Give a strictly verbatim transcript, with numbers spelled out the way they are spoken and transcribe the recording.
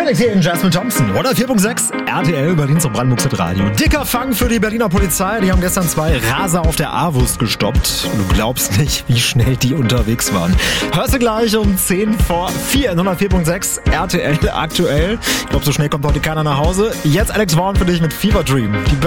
Alex hier in Jasmine Thompson. Oder vier Punkt sechs R T L Berlin zum Brandenburgs Radio. Dicker Fang für die Berliner Polizei. Die haben gestern zwei Raser auf der A-Wurst gestoppt. Du glaubst nicht, wie schnell die unterwegs waren. Hörst du gleich um zehn vor vier in hundertvier Punkt sechs R T L aktuell. Ich glaube, so schnell kommt heute keiner nach Hause. Jetzt Alex Vaughn für dich mit Fever Dream. Die